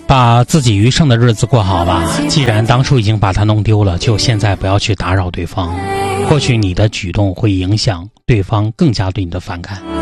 把自己余生的日子过好吧。既然当初已经把它弄丢了，就现在不要去打扰对方。或许你的举动会影响对方更加对你的反感。